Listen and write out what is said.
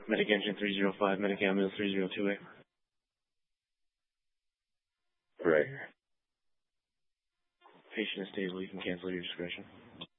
Medic engine 305, medic ambulance 3028. Right. Patient is stable. You can cancel your discretion.